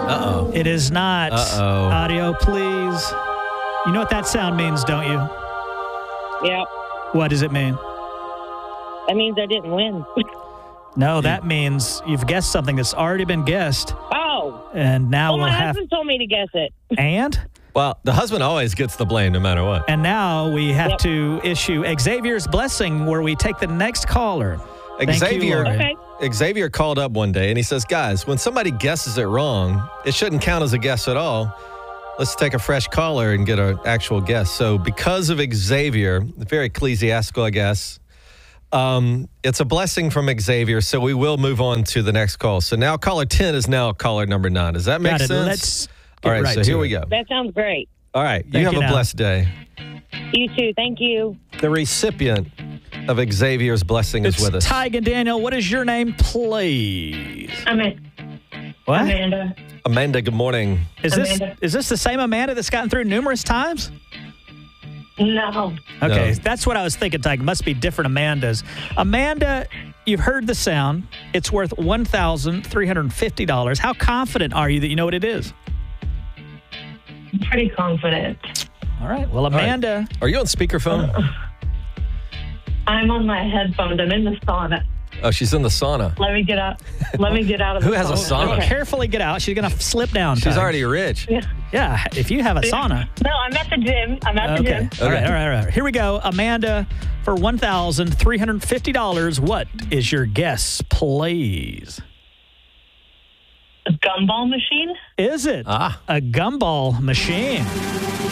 Uh-oh. It is not. Uh-oh. Audio, please. You know what that sound means, don't you? Yep. What does it mean? That means I didn't win. No, that means you've guessed something that's already been guessed. Oh. And now Well, we'll my have... husband told me to guess it. And? Well, the husband always gets the blame no matter what. And now we have Yep. to issue Xavier's blessing, where we take the next caller. Thank Xavier, you, Lori. Okay. Xavier called up one day and he says, guys, when somebody guesses it wrong, it shouldn't count as a guess at all. Let's take a fresh caller and get an actual guess. So because of Xavier, very ecclesiastical, I guess, it's a blessing from Xavier, so we will move on to the next call. So now caller 10 is now caller number 9. Does that make Got it. sense? Let's get all right, right so to here it. we go. That sounds great. All right, you Thank have you a now. blessed day. You too. Thank you. The recipient of Xavier's blessing is It's with us. Tig and Daniel. What is your name, please? What? Amanda. Amanda, good morning. Is Amanda. this the same Amanda that's gotten through numerous times? No. Okay, No. that's what I was thinking, Tig. Must be different Amandas. Amanda, you've heard the sound. It's worth $1,350. How confident are you that you know what it is? I'm pretty confident. All right. Well, Amanda, Are you on speakerphone? I'm on my headphones. I'm in the sauna. Oh, she's in the sauna. Let me get out. Let me get out of the Who has a sauna? Okay. carefully get out. She's going to slip down. She's Tig. already rich. Yeah, if you have a sauna. No, I'm at the gym. I'm at the Okay. gym. All right. Here we go. Amanda, for $1,350, what is your guess, please? A gumball machine? Is it Ah. a gumball machine?